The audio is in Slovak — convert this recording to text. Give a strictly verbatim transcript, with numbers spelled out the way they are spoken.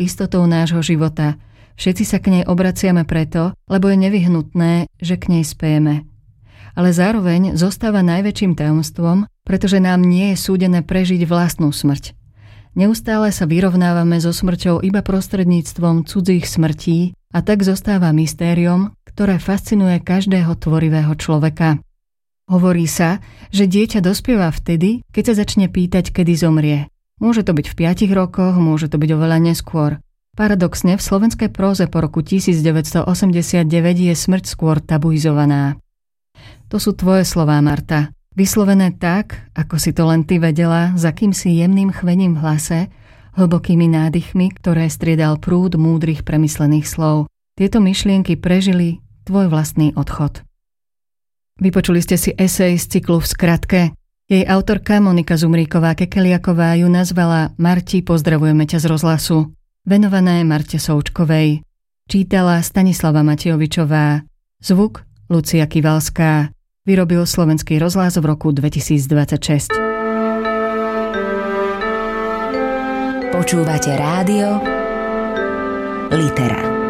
istotou nášho života. Všetci sa k nej obraciame preto, lebo je nevyhnutné, že k nej spejeme. Ale zároveň zostáva najväčším tajomstvom, pretože nám nie je súdené prežiť vlastnú smrť. Neustále sa vyrovnávame so smrťou iba prostredníctvom cudzích smrtí a tak zostáva mystériom, ktoré fascinuje každého tvorivého človeka. Hovorí sa, že dieťa dospieva vtedy, keď sa začne pýtať, kedy zomrie. Môže to byť v piatich rokoch, môže to byť oveľa neskôr. Paradoxne v slovenskej próze po roku devätnásťstoosemdesiatdeväť je smrť skôr tabuizovaná. To sú tvoje slová, Marta. Vyslovené tak, ako si to len ty vedela, za kýmsi jemným chvením v hlase, hlbokými nádychmi, ktoré striedal prúd múdrych premyslených slov. Tieto myšlienky prežili tvoj vlastný odchod. Vypočuli ste si esej z cyklu V skratke. Jej autorka Monika Zumríková-Kekeliaková ju nazvala Marti, pozdravujeme ťa z rozhlasu. Venované Marte Součkovej. Čítala Stanislava Matejovičová. Zvuk Lucia Kivalská. Vyrobil Slovenský rozhlas v roku dvetisícdvadsaťšesť. Počúvate rádio Litera.